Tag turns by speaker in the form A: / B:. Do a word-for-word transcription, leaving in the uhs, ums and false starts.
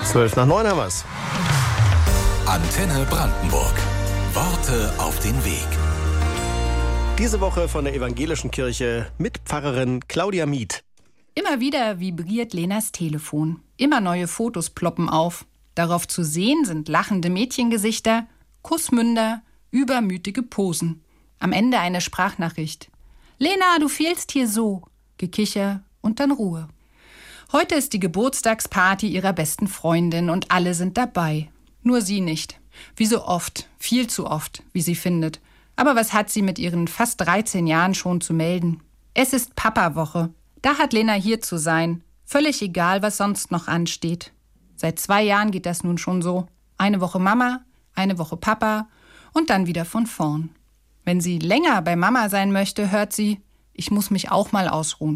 A: Zwölf nach neun haben wir's.
B: Antenne Brandenburg. Worte auf den Weg.
A: Diese Woche von der Evangelischen Kirche mit Pfarrerin Claudia Mieth.
C: Immer wieder vibriert Lenas Telefon. Immer neue Fotos ploppen auf. Darauf zu sehen sind lachende Mädchengesichter, Kussmünder, übermütige Posen. Am Ende eine Sprachnachricht. Lena, du fehlst hier so. Gekicher und dann Ruhe. Heute ist die Geburtstagsparty ihrer besten Freundin und alle sind dabei. Nur sie nicht. Wie so oft, viel zu oft, wie sie findet. Aber was hat sie mit ihren fast dreizehn Jahren schon zu melden? Es ist Papa-Woche. Da hat Lena hier zu sein. Völlig egal, was sonst noch ansteht. Seit zwei Jahren geht das nun schon so. Eine Woche Mama, eine Woche Papa und dann wieder von vorn. Wenn sie länger bei Mama sein möchte, hört sie, ich muss mich auch mal ausruhen.